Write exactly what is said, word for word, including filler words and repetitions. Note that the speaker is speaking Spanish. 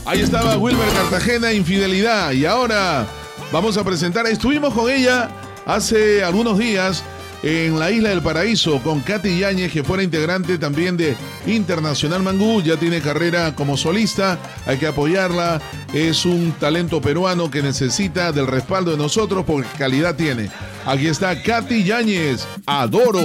Ahí estaba Wilmer Cartagena, Infidelidad. Y ahora vamos a presentar, estuvimos con ella hace algunos días en la Isla del Paraíso con Katy Yáñez, que fuera integrante también de Internacional Mangú. Ya tiene carrera como solista, hay que apoyarla. Es un talento peruano que necesita del respaldo de nosotros porque calidad tiene. Aquí está Katy Yáñez, Adoro.